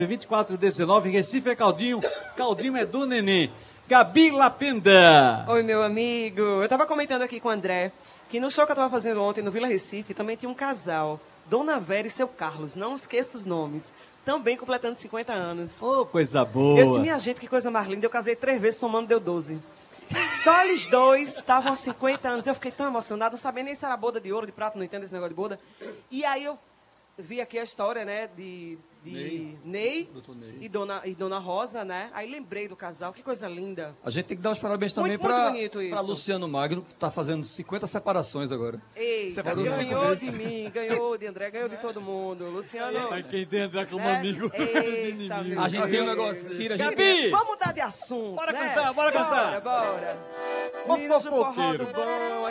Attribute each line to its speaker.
Speaker 1: 2419, Recife é Caldinho, Caldinho é do Neném. Gabi Lapenda.
Speaker 2: Oi, meu amigo. Eu tava comentando aqui com o André que no show que eu tava fazendo ontem no Vila Recife também tinha um casal, Dona Vera e seu Carlos, não esqueça os nomes, também completando 50 anos.
Speaker 1: Oh, coisa boa.
Speaker 2: Eu disse, minha gente, que coisa mais linda. Eu casei 3 vezes, somando deu 12. Só eles dois estavam há 50 anos. Eu fiquei tão emocionado, não sabia nem se era boda de ouro, de prata, não entendo esse negócio de boda. E aí eu vi aqui a história, né, de Ney e Dona Rosa, né? Aí lembrei do casal, que coisa linda.
Speaker 3: A gente tem que dar os parabéns também para Luciano Magno, que está fazendo 50 separações agora.
Speaker 2: Eita, ganhou de mim, ganhou de André, ganhou de todo mundo. Luciano...
Speaker 1: Quem tem André como amigo,
Speaker 2: eita,
Speaker 3: a gente tem um negócio.
Speaker 1: Gabi!
Speaker 2: Vamos mudar de assunto,
Speaker 1: Bora
Speaker 2: né?
Speaker 1: cantar, bora cantar.
Speaker 2: Bora. Meninos do forró do bom.